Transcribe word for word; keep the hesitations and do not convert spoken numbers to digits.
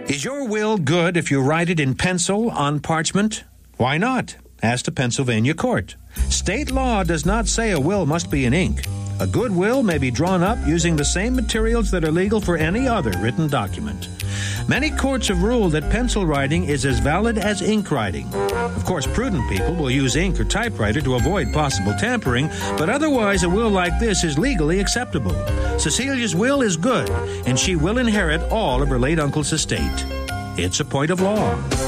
Is your will good if you write it in pencil on parchment? Why not? Asked a Pennsylvania court. State law does not say a will must be in ink. A good will may be drawn up using the same materials that are legal for any other written document. Many courts have ruled that pencil writing is as valid as ink writing. Of course, prudent people will use ink or typewriter to avoid possible tampering, but otherwise a will like this is legally acceptable. Cecilia's will is good, and she will inherit all of her late uncle's estate. It's a point of law.